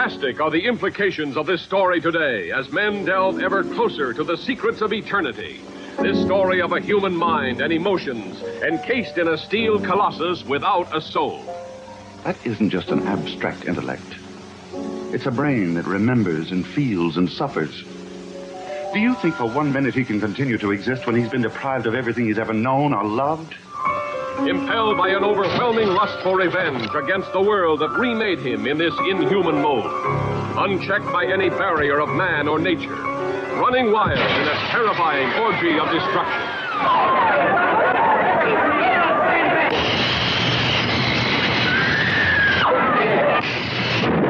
fantastic are the implications of this story today as men delve ever closer to the secrets of eternity. This story of a human mind and emotions encased in a steel colossus without a soul. That isn't just an abstract intellect. It's a brain that remembers and feels and suffers. Do you think for 1 minute he can continue to exist when he's been deprived of everything he's ever known or loved? Impelled by an overwhelming lust for revenge against the world that remade him in this inhuman mold. Unchecked by any barrier of man or nature. Running wild in a terrifying orgy of destruction.